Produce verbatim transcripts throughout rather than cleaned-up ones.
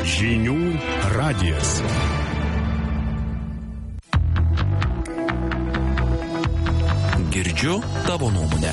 Žinių radijas. Girdžiu tavo nuomonę.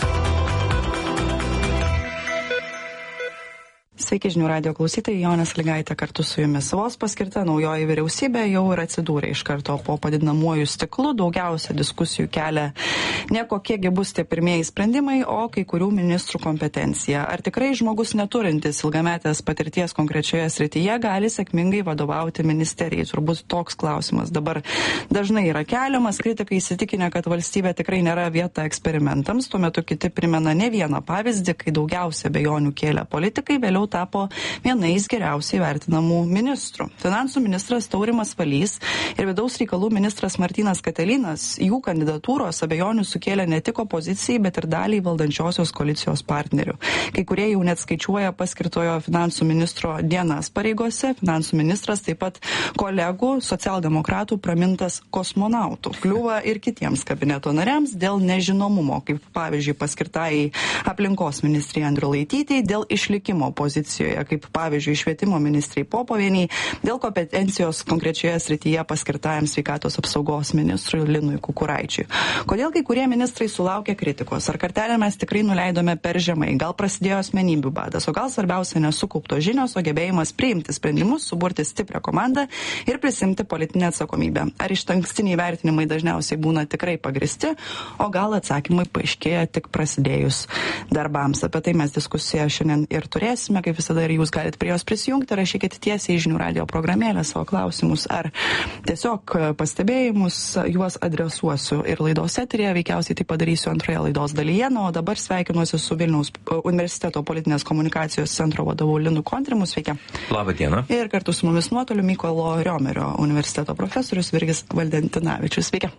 Sveiki žinių radijo klausytojai, Jonė Sąlygaitė kartu su jumis. Vos paskirta naujoji vyriausybė jau ir atsidūrė iš karto po padidinamuoju stiklu. Daugiausia diskusijų kelia ne kokiegi bus tie pirmieji sprendimai, o kai kurių ministrų kompetencija. Ar tikrai žmogus neturintis ilgametės patirties konkrečioje srityje gali sėkmingai vadovauti ministerijai? Turbūt toks klausimas dabar dažnai yra keliamas. Kritikai įsitikinę, kad valstybė tikrai nėra vieta eksperimentams. Tuo metu kiti primena ne vieną pavyzdį, kai daugiausia abejonių kėlė politikai, vėliau tapo vienais geriausiai vertinamų ministrų. Finansų ministras Taurimas Valys ir vidaus reikalų ministras Martynas Katelinas, jų kandidatūros abejonių sukėlė ne tik opozicijai, bet ir daliai valdančiosios koalicijos partnerių. Kai kurie jau net skaičiuoja paskirtojo finansų ministro dienas pareigose. Finansų ministras taip pat kolegų socialdemokratų pramintas kosmonautų. Kliūva ir kitiems kabineto nariams dėl nežinomumo, kaip pavyzdžiui paskirtai aplinkos ministrei Andriulaitytei, dėl išlikimo pozicijoje, kaip pavyzdžiui švietimo ministrai Popovieniai, dėl kompetencijos konkrečioje srityje paskirtajam sveikatos apsaugos ministrui Linui Kukuraičiui. Kodėl kai kurie ministrai sulaukė kritikos? Ar kartelę mes tikrai nuleidome per žemai? Gal prasidėjo asmenybių badas? O gal svarbiausia nesukauptos žinios, o gebėjimas priimti sprendimus, suburti stiprią komandą ir prisimti politinę atsakomybę? Ar išankstiniai vertinimai dažniausiai būna tikrai pagristi, o gal atsakymai paaiškėja tik prasidėjus darbams? Apie tai mes diskusiją šiandien ir turėsime. Kaip visada ir jūs galite prie jos prisijungti, rašykite tiesiai į žinių radijo programėlę savo klausimus ar tiesiog pastebėjimus, juos adresuosiu ir laidos eteryje, veikiausiai tai padarysiu antroje laidos dalyje, na, o dabar sveikinuosi su Vilniaus universiteto politinės komunikacijos centro vadovu Linu Kontrimu, sveiki. Labą dieną. Ir kartu su mumis nuotoliu Mykolo Riomerio universiteto profesorius Virgis Valentinavičius, sveiki.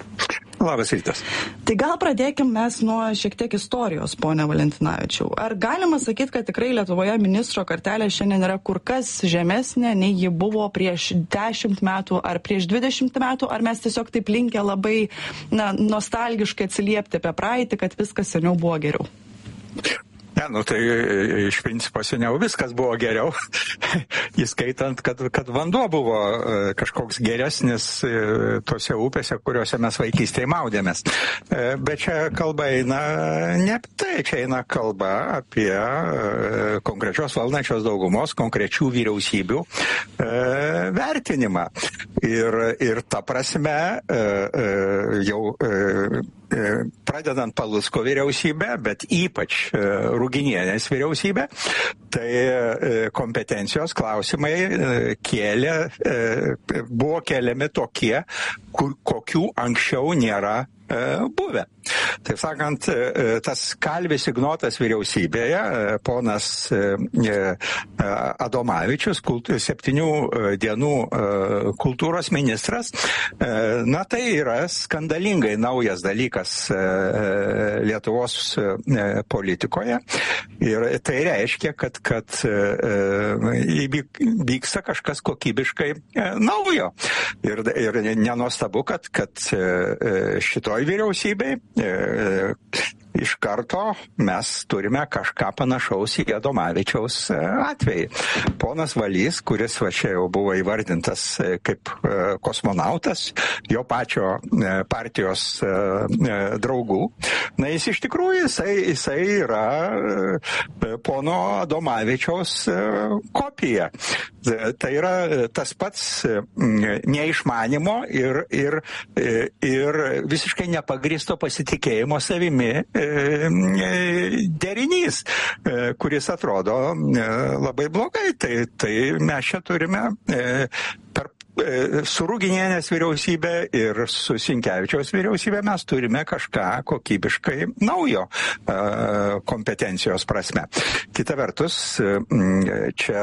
Labas rytas. Tai gal pradėkim mes nuo šiek tiek istorijos, ponia Valentinavičiau. Ar galima sakyti, kad tikrai Lietuvoje ministro kartelė šiandien yra kur kas žemesnė, nei ji buvo prieš dešimt metų ar prieš dvidešimt metų, ar mes tiesiog taip linkę labai na, nostalgiškai atsiliepti apie praeitį, kad viskas seniau buvo geriau? Ne, nu tai iš principo seniau viskas buvo geriau, įskaitant, kad, kad vanduo buvo kažkoks geresnis tose upėse, kuriuose mes vaikystėje maudėmės. Bet čia kalba eina ne apie tai, čia eina kalba apie konkrečios valdančios daugumos, konkrečių vyriausybių vertinimą. Ir, ir ta prasme jau pradedant Palucko vyriausybę, bet ypač Ruginienės vyriausybę, tai kompetencijos klausimai kėlė, buvo keliami tokie, kokių anksčiau nėra buvę. Taip sakant, tas Kalvis Ignotas vyriausybėje, ponas Adomavičius, septynių dienų kultūros ministras, na tai yra skandalingai naujas dalykas Lietuvos politikoje ir tai reiškia, kad, kad vyksta kažkas kokybiškai naujo. Ir, ir nenuostabu, kad, kad šitoj vyriausybei E, iš karto mes turime kažką panašaus į Adomavičiaus atvejį. Ponas Valys, kuris va čia jau buvo įvardintas kaip kosmonautas, jo pačio partijos draugų, na jis iš tikrųjų, jisai, jisai yra pono Adomavičiaus kopija. Tai yra tas pats neišmanimo ir, ir, ir visiškai nepagristo pasitikėjimo savimi derinys, kuris atrodo labai blogai. Tai, tai mes čia turime per su Ruginienės vyriausybė ir su Sinkevičiaus vyriausybė mes turime kažką kokybiškai naujo kompetencijos prasme. Kita vertus, čia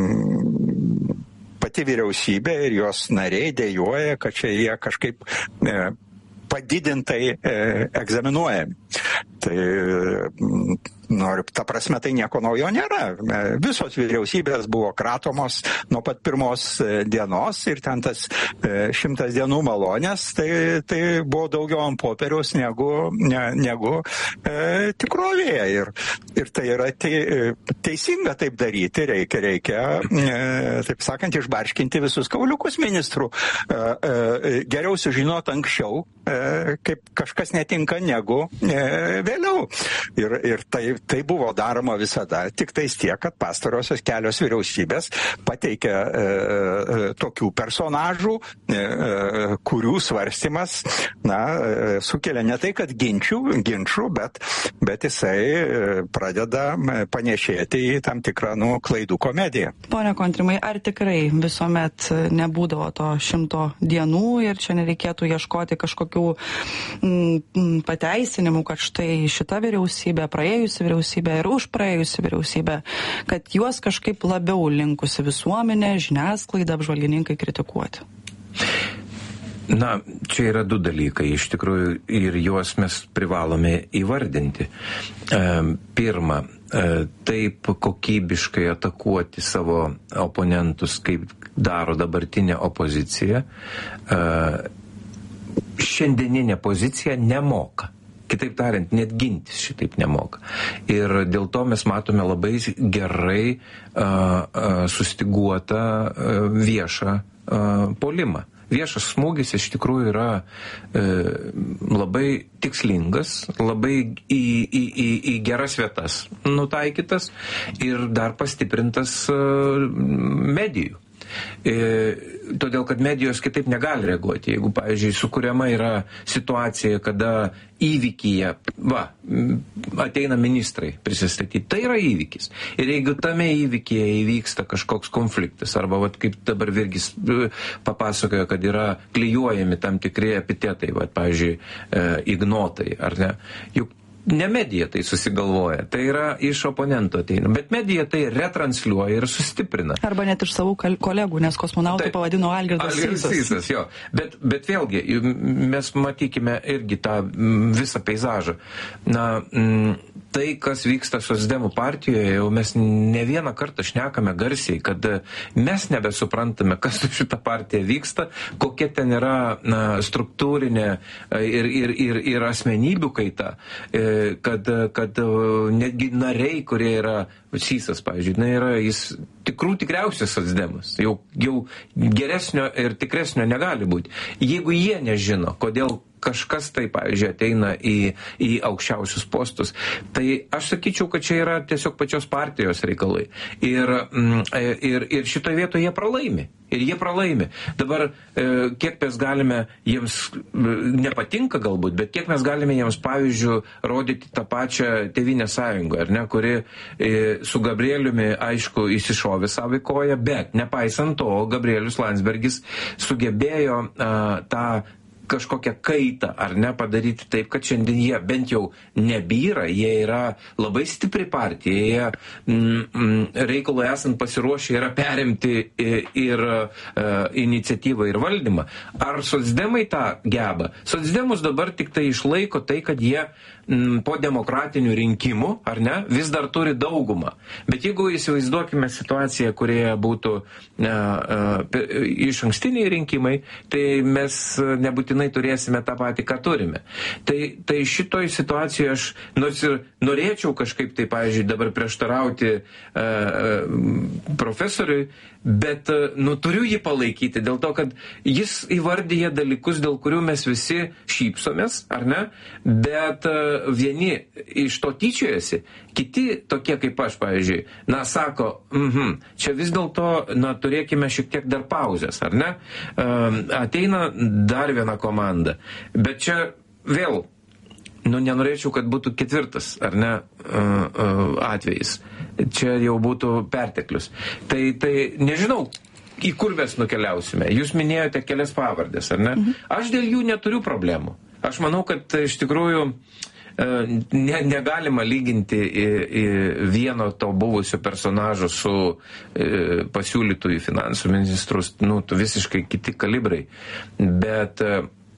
pati vyriausybė ir jos nariai dejuoja, kad čia jie kažkaip padidintai egzaminuojami. Tai noriu, ta prasme, tai nieko naujo nėra. Visos vyriausybės buvo kratomos nuo pat pirmos dienos ir ten tas šimtas dienų malonės, tai, tai buvo daugiau ant popieriaus negu, ne, negu e, tikrovėje. Ir, ir tai yra te, teisinga taip daryti, reikia, reikia, e, taip sakant, išbarškinti visus kauliukus ministrų. E, e, geriau sužinot anksčiau, e, kaip kažkas netinka, negu e, vėliau. Ir, ir tai, tai buvo daroma visada, tik tais tiek, kad pastarosios kelios vyriausybės pateikė e, e, tokių personažų, e, e, kurių svarstymas, na, e, sukelia ne tai, kad ginčių, ginčių, bet, bet jisai e, pradeda panešėti į tam tikrą, nu, klaidų komediją. Pone Kontrimai, ar tikrai visuomet nebūdavo to šimto dienų ir čia nereikėtų ieškoti kažkokių mm, pateisinimų, kad štai šita vyriausybė, praėjusi vyriausybė ir už praėjusi vyriausybė, kad juos kažkaip labiau linkusi visuomenė, žiniasklaida, apžvalgininkai kritikuoti? Na, čia yra du dalykai, iš tikrųjų, ir juos mes privalome įvardinti. Pirma, taip kokybiškai atakuoti savo oponentus, kaip daro dabartinė opozicija, šiandieninė pozicija nemoka. Kitaip tariant, net gintis šitaip nemoka. Ir dėl to mes matome labai gerai uh, uh, sustiguotą uh, viešą uh, puolimą. Viešas smūgis iš tikrųjų yra e, labai tikslingas, labai į, į, į, į geras vietas nutaikytas ir dar pastiprintas e, medijų. E, todėl, kad medijos kitaip negali reaguoti. Jeigu, pavyzdžiui, sukuriama yra situacija, kada įvykyje, va, ateina ministrai prisistatyti, tai yra įvykis. Ir jeigu tame įvykyje įvyksta kažkoks konfliktas, arba, va, kaip dabar Virgis papasakojo, kad yra klijuojami tam tikri epitetai, va, pavyzdžiui, e, ignotai, ar ne, juk ne medija tai susigalvoja, tai yra iš oponento ateina, bet medija tai retransliuoja ir sustiprina. Arba net iš savų kolegų, nes kosmonautų tai pavadino Algirdas Sysas. Sysas, jo. Bet, bet vėlgi, mes matykime irgi tą visą peizažą. Na, tai, kas vyksta socdemų partijoje, jau mes ne vieną kartą šnekame garsiai, kad mes nebesuprantame, kas su šita partija vyksta, kokia ten yra na, struktūrinė ir, ir, ir, ir asmenybių kaita, kad, kad netgi nariai, kurie yra Sysas, pavyzdžiui, na, yra jis tikrų tikriausias socdemas, jau, jau geresnio ir tikresnio negali būti. Jeigu jie nežino, kodėl kažkas tai, pavyzdžiui, ateina į, į aukščiausius postus, tai aš sakyčiau, kad čia yra tiesiog pačios partijos reikalai. Ir, ir, ir šitoje vietoje jie pralaimi. Ir jie pralaimi. Dabar, kiek mes galime jiems, nepatinka galbūt, bet kiek mes galime jiems, pavyzdžiui, rodyti tą pačią Tėvynės sąjungą, ar ne, kuri su Gabrieliumi, aišku, įsišovė savo koją, bet nepaisant to, Gabrielius Landsbergis sugebėjo uh, tą kažkokią kaitą, ar ne, padaryti taip, kad šiandien jie bent jau nebyra, jie yra labai stipri partija, jie mm, mm, reikalui esant pasiruošę yra perimti ir, ir uh, iniciatyvą ir valdymą. Ar socdemai tą geba? Socdemus dabar tik tai išlaiko tai, kad jie mm, po demokratinių rinkimų, ar ne, vis dar turi daugumą. Bet jeigu įsivaizduokime situaciją, kurioje būtų uh, uh, iš ankstiniai rinkimai, tai mes nebūtinai turėsime tą patį, ką turime. Tai, tai šitoj situacijoje aš nors ir norėčiau kažkaip tai, pavyzdžiui, dabar prieštarauti uh, profesoriui, bet, nu, turiu jį palaikyti dėl to, kad jis įvardyja dalykus, dėl kurių mes visi šypsomės, ar ne, bet uh, vieni iš to tyčiojasi, kiti tokie kaip aš, pavyzdžiui, na, sako, mhm, čia vis dėlto, na, turėkime šiek tiek dar pauzės, ar ne, uh, ateina dar viena komanda, bet čia vėl, nu, nenorėčiau, kad būtų ketvirtas, ar ne, uh, uh, atvejis. Čia jau būtų perteklius. Tai, tai nežinau, į kur mes nukeliausime. Jūs minėjote kelias pavardės, ar ne? Mhm. Aš dėl jų neturiu problemų. Aš manau, kad iš tikrųjų ne, negalima lyginti į, į vieno to buvusio personažo su e, pasiūlytų į finansų ministrus, nu, visiškai kiti kalibrai. Bet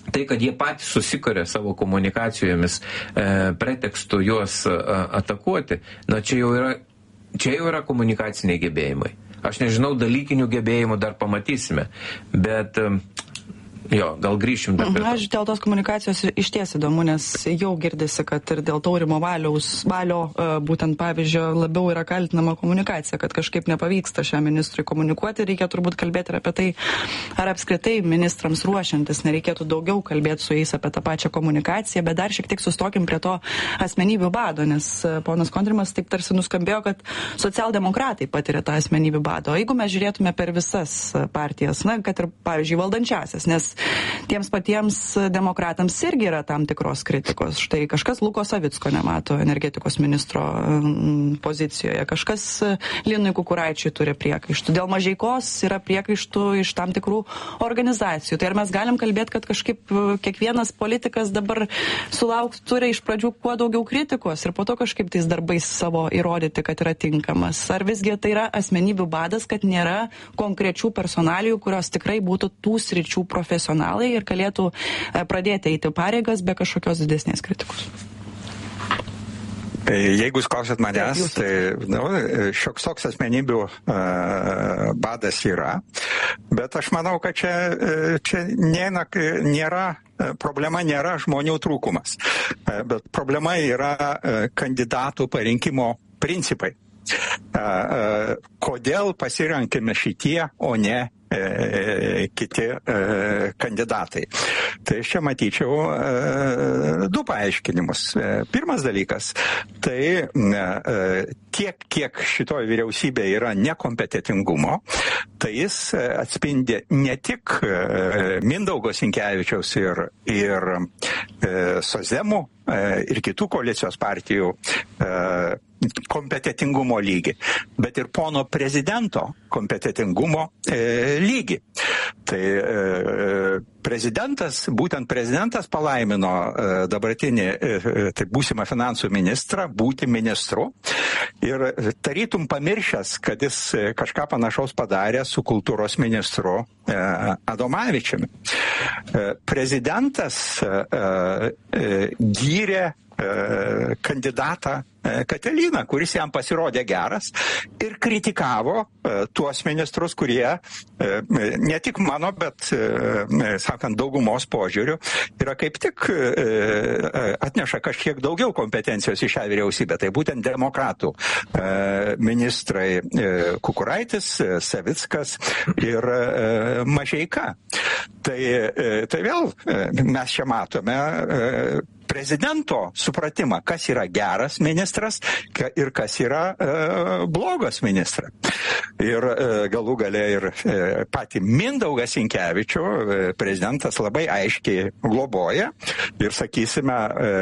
Tai, kad jie patys susikuria savo komunikacijomis e, pretekstu juos a, atakuoti, na čia jau yra, čia jau yra komunikaciniai gebėjimai. Aš nežinau, dalykinių gebėjimų dar pamatysime, bet jo, gal grįšim dar prie to. Aš dėl tos komunikacijos iš ties įdomu, nes jau girdisi, kad ir dėl Taurimo Valiaus, Valio būtent pavyzdžio labiau yra kaltinama komunikacija, kad kažkaip nepavyksta šiam ministrui komunikuoti. Reikia turbūt kalbėti ir apie tai, ar apskritai ministrams ruošiantis nereikėtų daugiau kalbėti su jais apie tą pačią komunikaciją, bet dar šiek tiek sustokim prie to asmenybių bado, nes ponas Kontrimas taip tarsi nuskambėjo, kad socialdemokratai patiria tą asmenybių bado. O jeigu mes žiūrėtume per visas partijas, na, kad ir, pavyzdžiui, valdančiasias, nes tiems patiems demokratams irgi yra tam tikros kritikos. Štai kažkas Luko Savicko nemato energetikos ministro pozicijoje, kažkas Linui Kukuraičiui turi priekaištų. Dėl Mažeikos yra priekaištų iš tam tikrų organizacijų. Tai ar mes galim kalbėti, kad kažkaip kiekvienas politikas dabar sulauks, turi iš pradžių kuo daugiau kritikos ir po to kažkaip tais darbais savo įrodyti, kad yra tinkamas? Ar visgi tai yra asmenybių badas, kad nėra konkrečių personalijų, kurios tikrai būtų tų sričių profesionalai ir galėtų pradėti eiti pareigas be kažkokios didesnės kritikos? Jeigu jūs klausėt manęs, tai nu, šioks toks asmenybių uh, badas yra, bet aš manau, kad čia, čia nėra, nėra, problema nėra žmonių trūkumas, bet problema yra kandidatų parinkimo principai. Uh, uh, kodėl pasirinkime šitie, o ne kiti e, kandidatai. Tai aš čia matyčiau e, du paaiškinimus. E, pirmas dalykas, tai e, tiek, kiek šitoje vyriausybėje yra nekompetitingumo, tai jis atspindi ne tik e, Mindaugo Sinkevičiaus ir, ir e, Socdemų e, ir kitų koalicijos partijų e, kompetitingumo lygį, bet ir pono prezidento kompetitingumo e, lygį. Tai e, prezidentas, būtent prezidentas palaimino e, dabartinį, e, tai būsimą finansų ministrą, būti ministru ir tarytum pamiršęs, kad jis kažką panašaus padarė su kultūros ministru e, Adomavičiumi. E, prezidentas e, e, gyrė e, kandidatą Kateliną, kuris jam pasirodė geras ir kritikavo e, tuos ministrus, kurie e, ne tik mano, bet, e, sakant, daugumos požiūrių, yra kaip tik e, atneša kažkiek daugiau kompetencijos į šią vyriausybę. Tai būtent demokratų e, ministrai e, Kukuraitis, e, Savickas ir e, Mažeika. Tai, e, tai vėl e, mes čia matome e, prezidento supratimą, kas yra geras ministras ir kas yra e, blogas ministras. Ir e, galų gale ir e, patį Mindaugą Sinkevičių e, prezidentas labai aiškiai globoja ir, sakysime,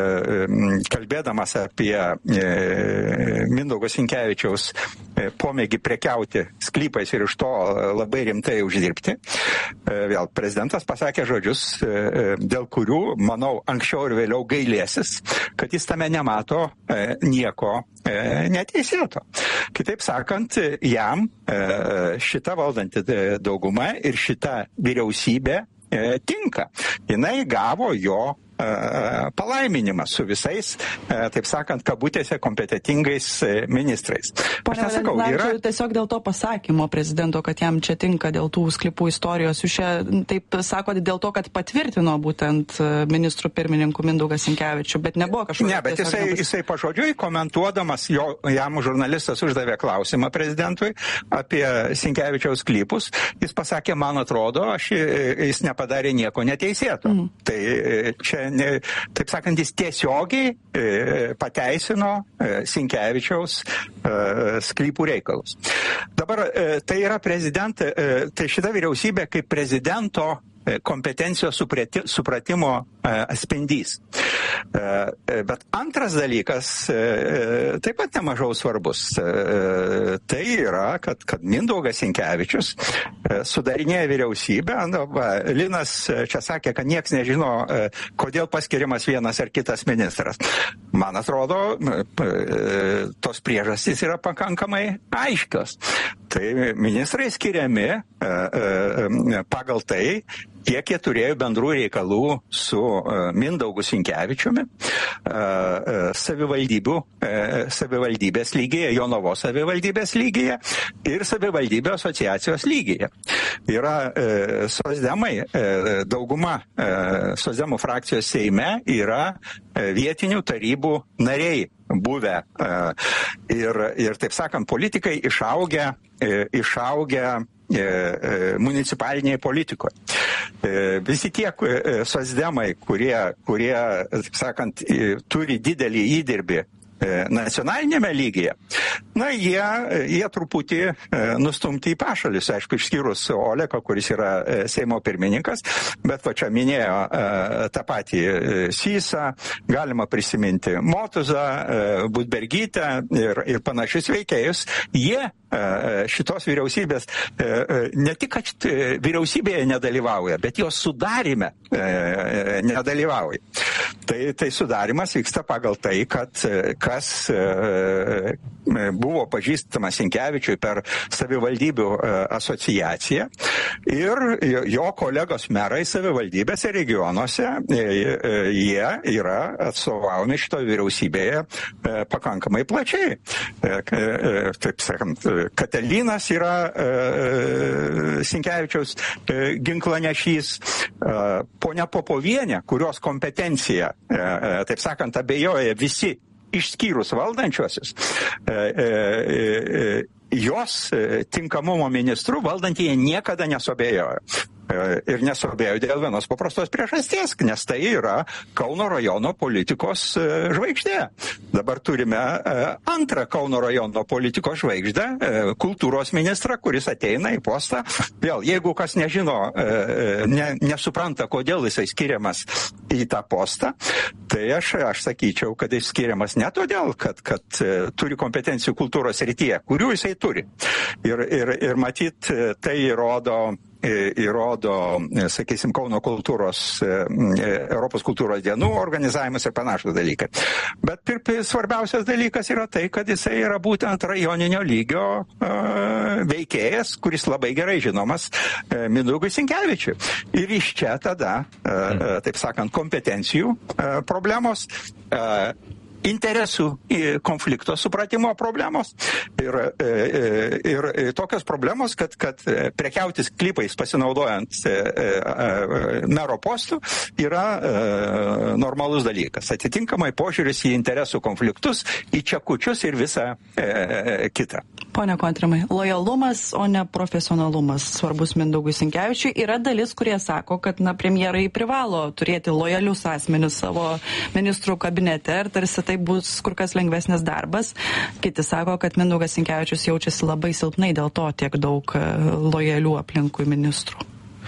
e, kalbėdamas apie e, Mindaugo Sinkevičiaus e, pomėgį prekiauti sklypais ir iš to labai rimtai uždirbti, e, vėl prezidentas pasakė žodžius, e, dėl kurių, manau, anksčiau ir vėliau gailėsis, kad jis tame nemato e, nieko e, neteisėto. Kitaip sakant, jam e, šita valdanti dauguma ir šita vyriausybė e, tinka. Jinai gavo jo palaiminimą su visais, taip sakant, kabutėse kompetitingais ministrais. Pone Valentinavičiau, yra... tiesiog dėl to pasakymo prezidento, kad jam čia tinka dėl tų sklypų istorijos, jūs čia taip sakote dėl to, kad patvirtino būtent ministrų pirmininkų Mindaugą Sinkevičių, bet nebuvo kažkokio... Ne, bet jisai, jisai pažodžiui komentuodamas, jo, jam žurnalistas uždavė klausimą prezidentui apie Sinkevičiaus sklypus, jis pasakė, man atrodo, aš, jis nepadarė nieko neteisėto. Mm. Tai čia Ne, taip sakant, jis tiesiogiai e, pateisino e, Sinkevičiaus e, sklypų reikalus. Dabar e, tai yra prezidentė, e, tai šita vyriausybė kaip prezidento kompetencijos suprati, supratimo e, atspindys. E, bet antras dalykas, e, taip pat nemažiau svarbus, e, tai yra, kad, kad Mindaugas Sinkevičius e, sudarinėja vyriausybę. Na, va, Linas čia sakė, kad nieks nežino, e, kodėl paskiriamas vienas ar kitas ministras. Man atrodo, e, tos priežastys yra pakankamai aiškios. Tai ministrai skiriami e, e, pagal tai, kiek jie turėjo bendrų reikalų su Mindaugu Sinkevičiumi savivaldybių, savivaldybės lygyje, Jonavos savivaldybės lygyje ir savivaldybių asociacijos lygyje. Yra socdemai, dauguma socdemų frakcijos Seime yra vietinių tarybų nariai buvę ir, ir taip sakant, politikai išaugę, išaugę municipaliniai politikoje. Visi tie socdemai, kurie, kurie, taip sakant, turi didelį įdirbį nacionalinėme lygyje, na, jie, jie truputį nustumti į pašalius, aišku, išskyrus Oleką, kuris yra Seimo pirmininkas, bet va čia minėjo tą patį Sysą, galima prisiminti Motuzą, Budbergytę ir, ir panašius veikėjus. Jie šitos vyriausybės ne tik, kad vyriausybėje nedalyvauja, bet jos sudarime nedalyvauja. Tai, tai sudarimas vyksta pagal tai, kad kas buvo pažįstamas Sinkevičiui per savivaldybių asociaciją ir jo kolegos merai savivaldybėse regionuose, jie yra atstovaujami šitoje vyriausybėje pakankamai plačiai. Taip sakant, Katalinas yra Sinkevičiaus ginklanešys, ponia Popovienė, kurios kompetencija, taip sakant, abejoja visi išskyrus valdančiosius, e, e, e, jos tinkamumo ministrų valdantieji niekada nesuabėjojo. Ir nesuabėjo dėl vienos paprastos priežasties, nes tai yra Kauno rajono politikos žvaigždė. Dabar turime antrą Kauno rajono politikos žvaigždę, kultūros ministrą, kuris ateina į postą. Vėl, jeigu kas nežino, ne, nesupranta, kodėl jisai skiriamas į tą postą, tai aš, aš sakyčiau, kad jis skiriamas ne todėl, kad, kad turi kompetencijų kultūros srityje, kurių jisai turi. Ir, ir, ir matyt, tai įrodo įrodo, sakysim, Kauno kultūros, Europos kultūros dienų organizavimas ir panašus dalykai. Bet pirp, svarbiausias dalykas yra tai, kad jisai yra būtent rajoninio lygio uh, veikėjas, kuris labai gerai žinomas uh, Mindaugui Sinkevičiui. Ir iš čia tada, uh, taip sakant, kompetencijų uh, problemos, uh, interesų konflikto supratimo problemos ir, ir, ir tokios problemos, kad, kad prekiautis klipais pasinaudojant mero postų yra normalus dalykas. Atitinkamai požiūris į interesų konfliktus, į čekučius ir visą kitą. Pone Kontrimai, lojalumas, o ne profesionalumas svarbus Mindaugui Sinkevičiui. Yra dalis, kurie sako, kad na, premjerai privalo turėti lojalius asmenis savo ministrų kabinete ir tarsi tai bus kur kas lengvesnis darbas. Kiti sako, kad Mindaugas Sinkevičius jaučiasi labai silpnai, dėl to tiek daug lojalių aplinkui ministrų.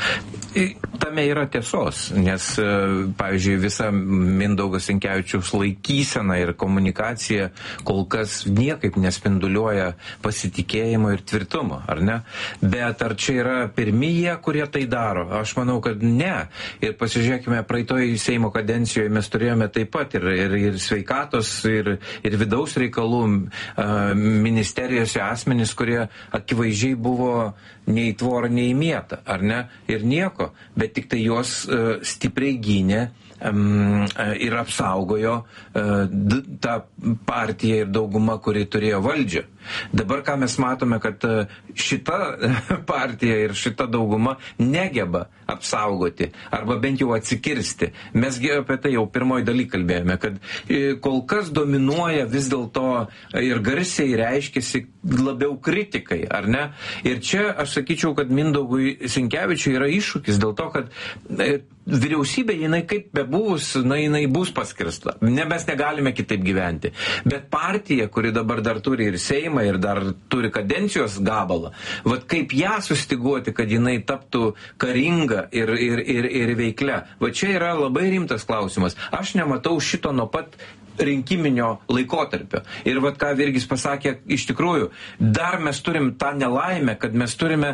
Tame yra tiesos, nes, pavyzdžiui, visa Mindaugo Sinkevičiaus laikysena ir komunikacija kol kas niekaip nespinduliuoja pasitikėjimo ir tvirtumo, ar ne? Bet ar čia yra pirmi jie, kurie tai daro? Aš manau, kad ne. Ir pasižiūrėkime, praeitoj Seimo kadencijoje mes turėjome taip pat ir, ir, ir sveikatos, ir, ir vidaus reikalų uh, ministerijose asmenys, kurie akivaizdžiai buvo nei tvorą, nei mietą, ar ne? Ir nieko, bet tik tai juos uh, stipriai gynė um, ir apsaugojo uh, d- tą partiją ir daugumą, kuri turėjo valdžią. Dabar ką mes matome, kad šita partija ir šita dauguma negeba apsaugoti arba bent jau atsikirsti. Mesgi apie tai jau pirmoji daly kalbėjome, kad kol kas dominuoja vis dėlto ir garsiai reiškiasi labiau kritikai, ar ne? Ir čia aš sakyčiau, kad Mindaugui Sinkevičiui yra iššūkis dėl to, kad vyriausybė, jinai kaip bebuvus, na, jinai bus paskirsta. Ne, mes negalime kitaip gyventi. Bet partija, kuri dabar dar turi ir Seimą, ir dar turi kadencijos gabalą, vat kaip ją sustiguoti, kad jinai taptų karinga ir, ir, ir, ir veiklia. Va čia yra labai rimtas klausimas. Aš nematau šito nuo pat rinkiminio laikotarpio. Ir vat ką Virgis pasakė, iš tikrųjų, dar mes turim tą nelaimę, kad mes turime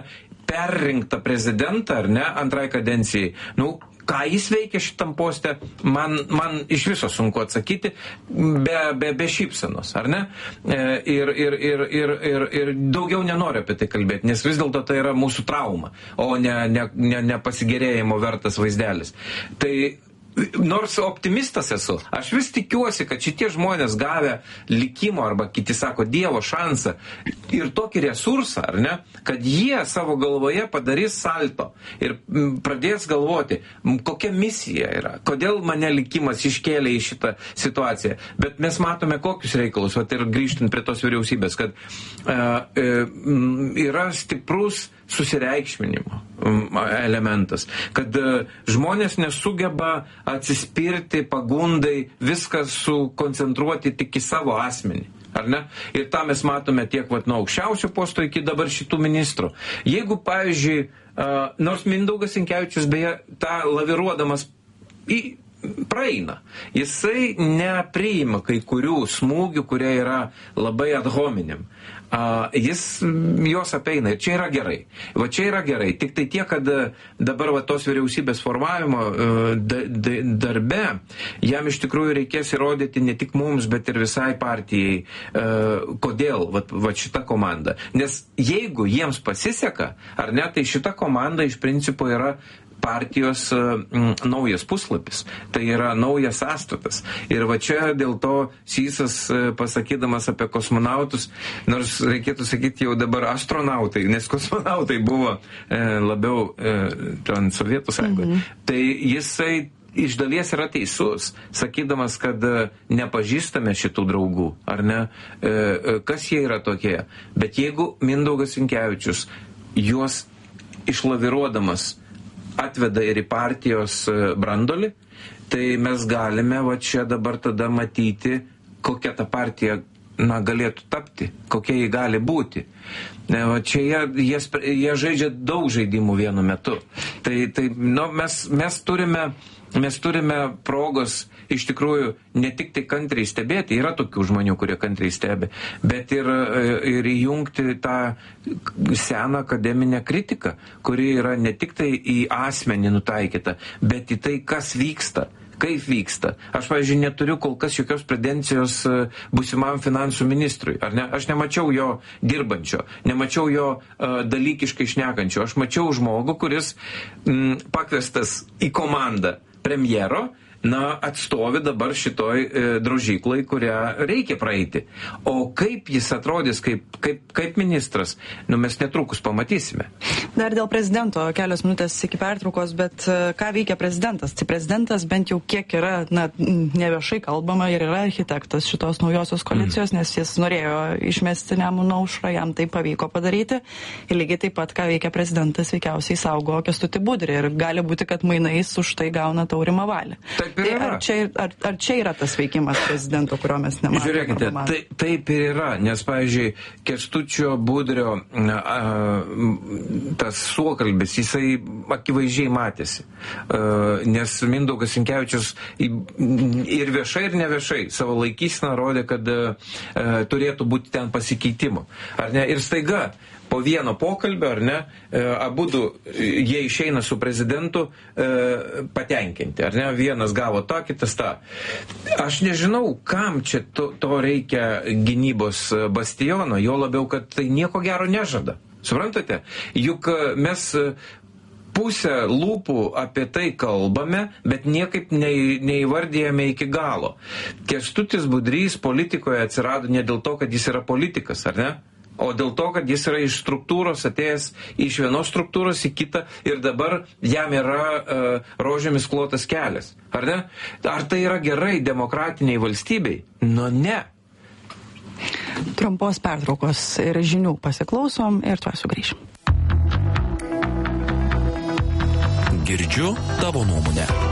perrinktą prezidentą, ar ne, antrai kadencijai, nu, ką jis veikia šitam poste, man, man iš viso sunku atsakyti, be, be, be šypsenos, ar ne? Ir, ir, ir, ir, ir, ir daugiau nenoriu apie tai kalbėti, nes vis dėlto tai yra mūsų trauma, o ne, ne, ne, ne pasigerėjimo vertas vaizdelis. Tai nors optimistas esu, aš vis tikiuosi, kad šitie žmonės gavę likimo arba kiti sako Dievo šansą ir tokį resursą, ar ne, kad jie savo galvoje padarys salto ir pradės galvoti, kokia misija yra, kodėl mane likimas iškėlė į šitą situaciją. Bet mes matome kokius reikalus, vat ir grįžtant prie tos vyriausybės, kad uh, uh, yra stiprus susireikšminimo elementas, kad žmonės nesugeba atsispirti pagundai viską sukoncentruoti tik į savo asmenį. Ar ne? Ir tą mes matome tiek vat, nuo aukščiausio posto iki dabar šitų ministrų. Jeigu, pavyzdžiui, uh, nors Mindaugas Sinkevičius beje tą laviruodamas į praeina. Jisai nepriima kai kurių smūgių, kurie yra labai ad hominem. Uh, jis jos apeina ir čia yra gerai. Va čia yra gerai. Tik tai tiek, kad dabar va, tos vyriausybės formavimo uh, da, da, darbe jam iš tikrųjų reikės įrodyti ne tik mums, bet ir visai partijai, uh, kodėl va, va šita komanda. Nes jeigu jiems pasiseka, ar ne, tai šita komanda iš principo yra partijos uh, naujas puslapis. Tai yra naujas sąstatas. Ir va čia dėl to Sysas uh, pasakydamas apie kosmonautus, nors reikėtų sakyti jau dabar astronautai, nes kosmonautai buvo uh, labiau uh, ten Sovietų sąjungoje. Mm-hmm. Tai jisai iš dalies yra teisus, sakydamas, kad uh, nepažįstame šitų draugų, ar ne? Uh, uh, kas jie yra tokie? Bet jeigu Mindaugas Sinkevičius juos išlaviruodamas atveda ir į partijos brandolį, tai mes galime va čia dabar tada matyti, kokia ta partija na, galėtų tapti, kokia jį gali būti. Va čia jie, jie, jie žaidžia daug žaidimų vienu metu. Tai, tai nu, mes, mes turime Mes turime progos iš tikrųjų ne tik tai kantriai stebėti, yra tokių žmonių, kurie kantriai stebi, bet ir, ir įjungti tą seną akademinę kritiką, kuri yra ne tik tai į asmenį nutaikyta, bet į tai, kas vyksta. Kaip vyksta. Aš, pavyzdžiui, neturiu kol kas jokios pretencijos būsimam finansų ministrui. Ar ne? Aš nemačiau jo dirbančio, nemačiau jo uh, dalykiškai šnekančio. Aš mačiau žmogų, kuris m, pakviestas į komandą premjero, na, atstovi dabar šitoj e, drožyklai, kurią reikia praeiti. O kaip jis atrodys kaip, kaip, kaip ministras, nu, mes netrukus pamatysime. Dar dėl prezidento kelios minutės iki pertraukos, bet ką veikia prezidentas? Tai prezidentas bent jau kiek yra, na, neviešai kalbama ir yra architektas šitos naujosios koalicijos, mm. nes jis norėjo išmesti Nemuno aušrą, jam tai pavyko padaryti. Ir lygiai taip pat, ką veikia prezidentas, veikiausiai saugo Kęstutį Budrį ir gali būti, kad mainais už tai gauna Taurimą Valią. Tai ar čia, ar, ar čia yra tas veikimas prezidento, kurio mes nematome? Žiūrėkite, tai, taip ir yra, nes, pavyzdžiui, Kęstučio Budrio a, tas suokalbis, jisai akivaizdžiai matėsi. A, nes Mindaugas Sinkevičius ir viešai, ir neviešai savo laikyseną rodė, kad a, turėtų būti ten pasikeitimų. Ar ne? Ir staiga po vieno pokalbio, ar ne, abudu jie išeina su prezidentu e, patenkinti, ar ne, vienas gavo tą, kitas tą. Aš nežinau, kam čia to, to reikia gynybos bastiono, jo labiau, kad tai nieko gero nežada. Suprantate? Juk mes pusę lūpų apie tai kalbame, bet niekaip nei, neįvardėjame iki galo. Kęstutis Budrys politikoje atsirado ne dėl to, kad jis yra politikas, ar ne? O dėl to, kad jis yra iš struktūros atėjęs iš vienos struktūros į kitą ir dabar jam yra uh, rožėmis klotas kelias. Ar ne? Ar tai yra gerai demokratiniai valstybei? Nu ne. Trumpos pertraukos ir žinių pasiklausom ir tuoj sugrįšim. Girdžiu tavo nuomonę.